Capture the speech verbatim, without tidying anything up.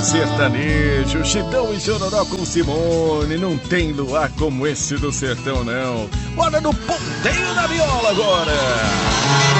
sertanejo, Chitão e Chororó com Simone. Não tem luar como esse do sertão, não. Hora do ponteio da viola agora.